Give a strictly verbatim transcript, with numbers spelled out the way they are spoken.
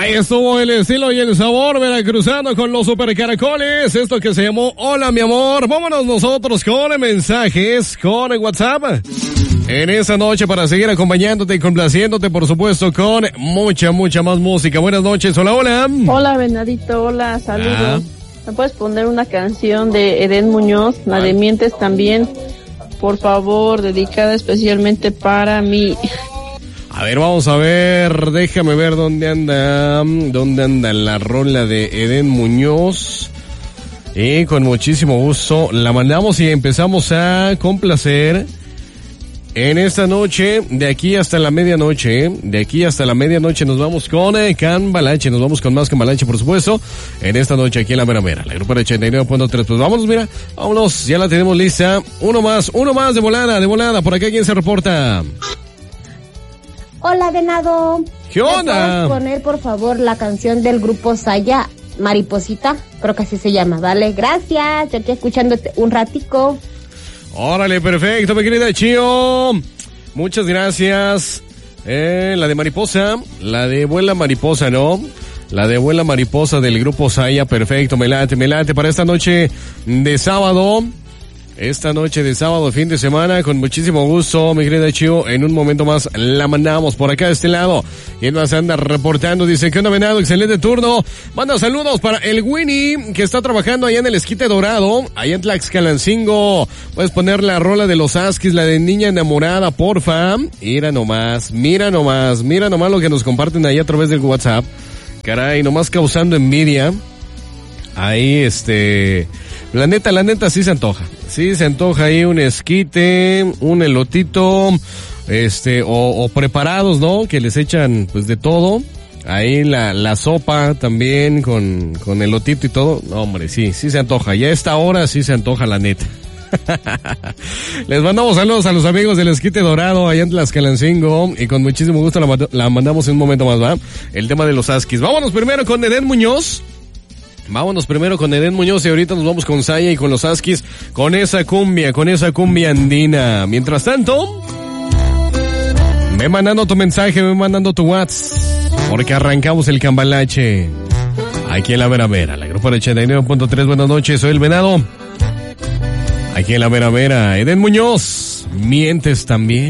Ahí estuvo el estilo y el sabor veracruzano con los super caracoles. Esto que se llamó Hola mi amor. Vámonos nosotros con mensajes, con el WhatsApp. En esta noche para seguir acompañándote y complaciéndote, por supuesto, con mucha, mucha más música. Buenas noches, hola, hola. Hola, Venadito, hola, saludos. Ah. ¿Me puedes poner una canción de Edén Muñoz, la de Mientes también? Por favor, dedicada especialmente para mí. A ver, vamos a ver, déjame ver dónde anda, dónde anda la rola de Edén Muñoz. Y con muchísimo gusto la mandamos y empezamos a complacer en esta noche, de aquí hasta la medianoche, de aquí hasta la medianoche nos vamos con eh, Cambalache, nos vamos con más Cambalache, por supuesto, en esta noche aquí en la Mera Mera, la grupo de ochenta y nueve punto tres, pues vámonos, mira, vámonos, ya la tenemos lista, uno más, uno más de volada, de volada, por acá, ¿quién se reporta? Hola, Venado. ¿Qué onda? ¿Me puedes poner, por favor, la canción del grupo Saya, Mariposita? Creo que así se llama, ¿vale? Gracias, yo aquí escuchándote un ratico. Órale, perfecto, mi querida Chío. Muchas gracias. Eh, la de Mariposa, la de Vuela Mariposa, ¿no? La de Vuela Mariposa del grupo Saya, perfecto, me late, me late para esta noche de sábado. Esta noche de sábado, fin de semana, con muchísimo gusto, mi querida Chío. En un momento más la mandamos por acá de este lado. ¿Quién más anda reportando? Dice, ¿qué onda, Venado? Excelente turno. Manda saludos para el Winnie, que está trabajando allá en el Esquite Dorado, allá en Tlaxcalancingo. Puedes poner la rola de los Askis, la de Niña Enamorada, porfa. Mira nomás, mira nomás, mira nomás lo que nos comparten ahí a través del WhatsApp. Caray, nomás causando envidia. Ahí, este... La neta, la neta sí se antoja. Sí se antoja ahí un esquite, un elotito, este, o, o preparados, ¿no? Que les echan, pues, de todo. Ahí la, la sopa también con, con elotito y todo. No, hombre, sí, sí se antoja. Ya a esta hora sí se antoja, la neta. Les mandamos saludos a los amigos del Esquite Dorado allá en Tlaxcalancingo y con muchísimo gusto la, la mandamos en un momento más, ¿va? El tema de los Askis. Vámonos primero con Edén Muñoz. Vámonos primero con Edén Muñoz y ahorita nos vamos con Saya y con los Askis, con esa cumbia, con esa cumbia andina. Mientras tanto, ve mandando tu mensaje, ve mandando tu WhatsApp, porque arrancamos el Cambalache. Aquí en la Mera Mera, la grupo de ochenta y nueve punto tres, buenas noches, soy el Venado. Aquí en la Mera Mera, Edén Muñoz, Mientes también.